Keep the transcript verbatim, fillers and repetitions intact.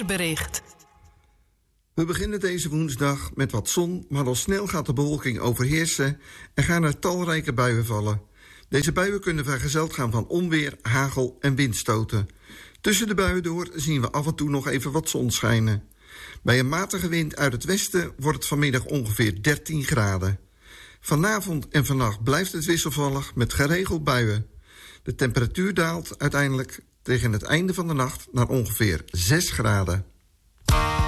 weerbericht. We beginnen deze woensdag met wat zon, maar al snel gaat de bewolking overheersen en gaan er talrijke buien vallen. Deze buien kunnen vergezeld gaan van onweer, hagel en windstoten. Tussen de buien door zien we af en toe nog even wat zon schijnen. Bij een matige wind uit het westen wordt het vanmiddag ongeveer dertien graden. Vanavond en vannacht blijft het wisselvallig met geregeld buien. De temperatuur daalt uiteindelijk tegen het einde van de nacht naar ongeveer zes graden.